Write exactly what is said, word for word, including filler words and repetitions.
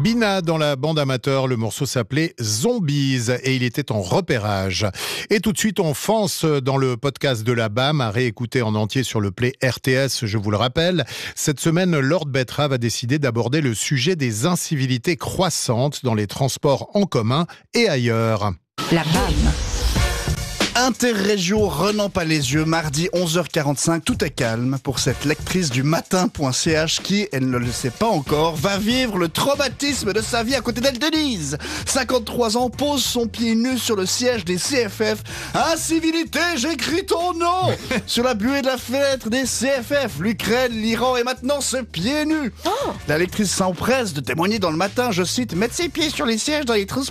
Bina dans la bande amateur, le morceau s'appelait Zombies et il était en repérage. Et tout de suite on fonce dans le podcast de la B A M à réécouter en entier sur le Play R T S, je vous le rappelle. Cette semaine, Lord Betrave a décidé d'aborder le sujet des incivilités croissantes dans les transports en commun et ailleurs. La B A M. Interrégio Renan Palaisieux, mardi onze heures quarante-cinq, tout est calme pour cette lectrice du matin point c h qui, elle ne le sait pas encore, va vivre le traumatisme de sa vie à côté d'elle. Denise, cinquante-trois ans, pose son pied nu sur le siège des C F F. Incivilité, j'écris ton nom sur la buée de la fenêtre des C F F, l'Ukraine, l'Iran et maintenant ce pied nu. La lectrice s'empresse de témoigner dans le matin, je cite, mettre ses pieds sur les sièges dans les transports